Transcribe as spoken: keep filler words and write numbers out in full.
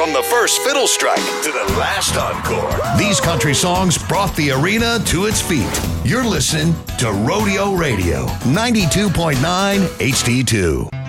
From the first fiddle strike to the last encore, these country songs brought the arena to its feet. You're listening to Rodeo Radio, ninety-two point nine H D two.